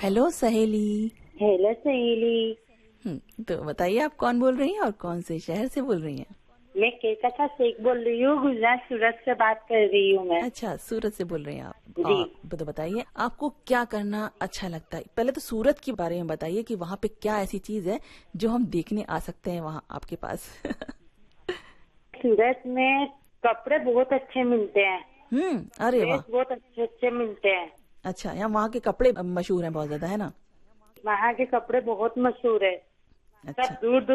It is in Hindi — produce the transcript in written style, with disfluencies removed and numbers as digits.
हेलो सहेली। हेलो सहेली। तो बताइए आप कौन बोल रही हैं और कौन से शहर से बोल रही हैं? मैं केतका शेख बोल रही हूँ, गुजरात सूरत से बात कर रही हूँ मैं। अच्छा, सूरत से बोल रही हैं आप। जी। तो बताइए आपको क्या करना अच्छा लगता है। पहले तो सूरत के बारे में बताइए कि वहाँ पे क्या ऐसी चीज है जो हम देखने आ सकते हैं वहाँ आपके पास। सूरत में कपड़े बहुत अच्छे मिलते हैं। अरे ड्रेस वाह। बहुत अच्छे अच्छे मिलते हैं। अच्छा, यहाँ वहाँ के कपड़े मशहूर हैं बहुत ज्यादा, है ना? वहाँ के कपड़े बहुत मशहूर है। अच्छा। सब दूर